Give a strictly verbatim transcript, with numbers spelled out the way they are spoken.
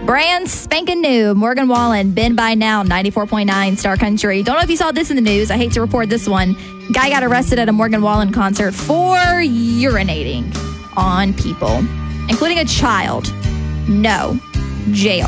Brand spanking new. Morgan Wallen, Been By Now, ninety-four point nine Star Country. Don't know if you saw this in the news. I hate to report this one. Guy got arrested at a Morgan Wallen concert for urinating on people, including a child. No. Jail.